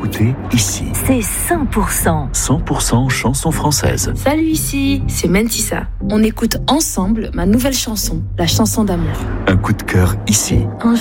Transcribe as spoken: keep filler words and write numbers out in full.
écoutez ici. C'est cent pour cent. cent pour cent chansons françaises. Salut, ici, c'est Mentissa. On écoute ensemble ma nouvelle chanson, la chanson d'amour. Un coup de cœur ici. Un